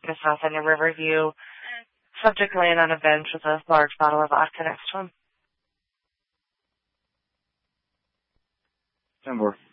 Miss Southend in Riverview. Subject laying on a bench with a large bottle of vodka next to him. 10-4.